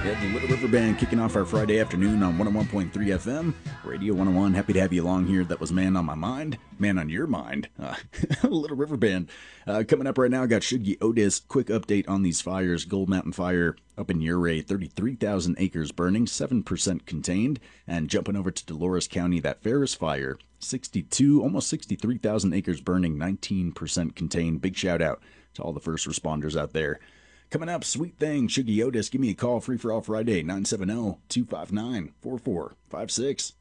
Yeah, the Little River Band kicking off our Friday afternoon on 101.3 FM, Radio 101. Happy to have you along here. That was Man on My Mind, Man on Your Mind. Little River Band. Coming up right now, I got Shuggy Otis. Quick update on these fires. Gold Mountain Fire up in Uray, 33,000 acres burning, 7% contained. And jumping over to Dolores County, that Ferris Fire, 62, almost 63,000 acres burning, 19% contained. Big shout out to all the first responders out there. Coming up, sweet thing, Shuggy Otis. Give me a call, free for all Friday, 970-259-4456.